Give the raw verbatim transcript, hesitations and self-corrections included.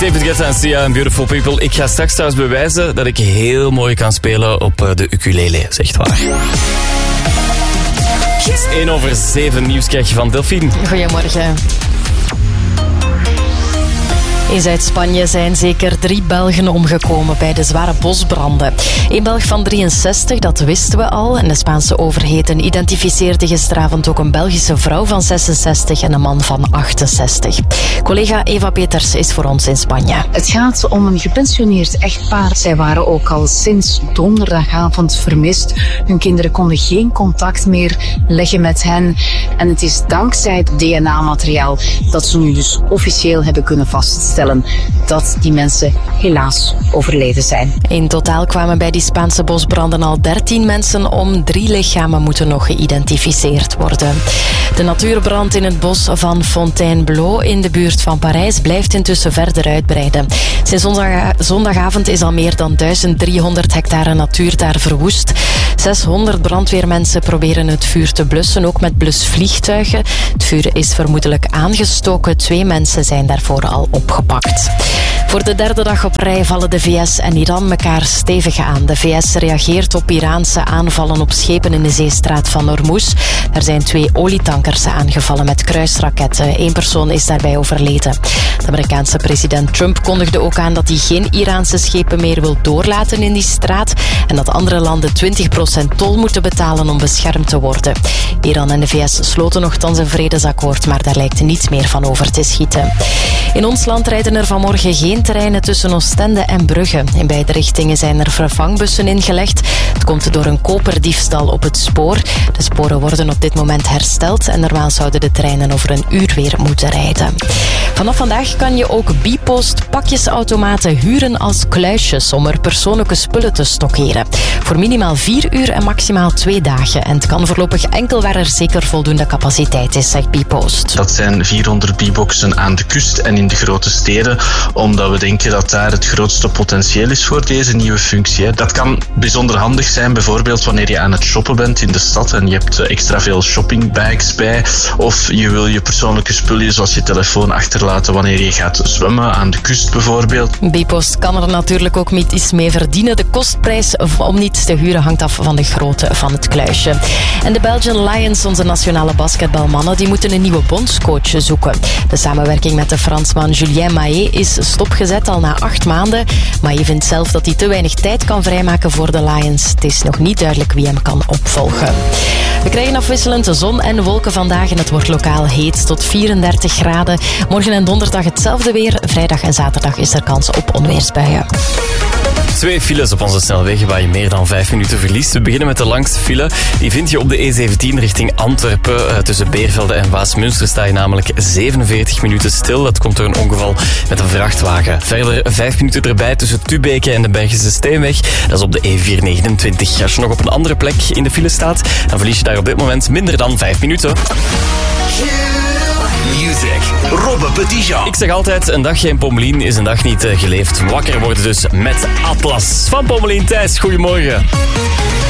David Guetta en Sia en Beautiful People. Ik ga straks trouwens bewijzen dat ik heel mooi kan spelen op de ukulele. Is echt waar. één over zeven nieuws krijg je van Delphine. Goedemorgen. In Zuid-Spanje zijn zeker drie Belgen omgekomen bij de zware bosbranden. Een Belg van drieënzestig, dat wisten we al. En de Spaanse overheden identificeerden gisteravond ook een Belgische vrouw van zesenzestig en een man van achtenzestig. Collega Eva Peters is voor ons in Spanje. Het gaat om een gepensioneerd echtpaar. Zij waren ook al sinds donderdagavond vermist. Hun kinderen konden geen contact meer leggen met hen. En het is dankzij het D N A-materiaal dat ze nu dus officieel hebben kunnen vaststellen dat die mensen helaas overleden zijn. In totaal kwamen bij die Spaanse bosbranden al dertien mensen om. Drie lichamen moeten nog geïdentificeerd worden. De natuurbrand in het bos van Fontainebleau in de buurt van Parijs blijft intussen verder uitbreiden. Sinds zondag, zondagavond is al meer dan duizend driehonderd hectare natuur daar verwoest. zeshonderd brandweermensen proberen het vuur te blussen, ook met blusvliegtuigen. Het vuur is vermoedelijk aangestoken. Twee mensen zijn daarvoor al opgepakt. Voor de derde dag op rij vallen de V S en Iran elkaar stevig aan. De V S reageert op Iraanse aanvallen op schepen in de zeestraat van Hormuz. Er zijn twee olietankers aangevallen met kruisraketten. Eén persoon is daarbij overleden. De Amerikaanse president Trump kondigde ook aan dat hij geen Iraanse schepen meer wil doorlaten in die straat en dat andere landen twintig procent tol moeten betalen om beschermd te worden. Iran en de V S sloten nogthans een vredesakkoord, maar daar lijkt niets meer van over te schieten. In ons land rijden er vanmorgen geen treinen tussen Oostende en Brugge. In beide richtingen zijn er vervangbussen ingelegd. Het komt door een koperdiefstal op het spoor. De sporen worden op dit moment hersteld en normaal zouden de treinen over een uur weer moeten rijden. Vanaf vandaag kan je ook Bpost pakjesautomaten huren als kluisjes om er persoonlijke spullen te stockeren. Voor minimaal vier uur en maximaal twee dagen. En het kan voorlopig enkel waar er zeker voldoende capaciteit is, zegt Bpost. Dat zijn vierhonderd B-boxen aan de kust en in de grote steden, omdat we denken dat daar het grootste potentieel is voor deze nieuwe functie. Dat kan bijzonder handig zijn, bijvoorbeeld wanneer je aan het shoppen bent in de stad en je hebt extra veel shoppingbags bij, of je wil je persoonlijke spullen zoals je telefoon achterlaten wanneer je gaat zwemmen aan de kust bijvoorbeeld. Bpost kan er natuurlijk ook niet iets mee verdienen. De kostprijs om niets te huren hangt af van de grootte van het kluisje. En de Belgian Lions, onze nationale basketbalmannen, die moeten een nieuwe bondscoach zoeken. De samenwerking met de Fransman Julien Mahé is stopgezet al na acht maanden. Mahé vindt zelf dat hij te weinig tijd kan vrijmaken voor de Lions. Het is nog niet duidelijk wie hem kan opvolgen. We krijgen afwisselend zon en wolken vandaag en het wordt lokaal heet tot vierendertig graden. Morgen en donderdag hetzelfde weer. Vrijdag en zaterdag is er kans op onweersbuien. Twee files op onze snelwegen waar je meer dan vijf minuten verliest. We beginnen met de langste file. Die vind je op de E zeventien richting Antwerpen. Tussen Beervelde en Waasmunster sta je namelijk zevenenveertig minuten stil. Dat komt door een ongeval met een vrachtwagen. Verder vijf minuten erbij tussen Tubeke en de Bergische Steenweg. Dat is op de E vierhonderdnegenentwintig. Als je nog op een andere plek in de file staat, dan verlies je daar op dit moment minder dan vijf minuten. Music. Robbe Petitjean. Ik zeg altijd, een dag geen Pommelien is een dag niet uh, geleefd. Wakker worden dus met Atlas. Van Pommelien Thijs, goedemorgen.